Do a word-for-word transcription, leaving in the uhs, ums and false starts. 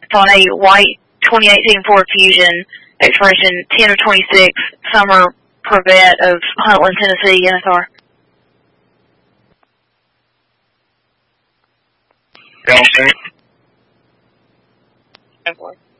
on a white twenty eighteen Ford Fusion, expiration ten of twenty-six, summer Corvette of Huntland, Tennessee, N S R. Okay.